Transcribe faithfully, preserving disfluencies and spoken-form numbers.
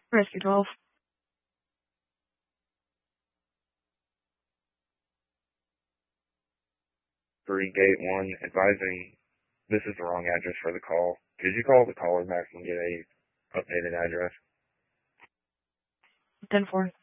Rescue twelve. Three Gate One advising this is the wrong address for the call. Could you call the caller back and get a updated address? ten four.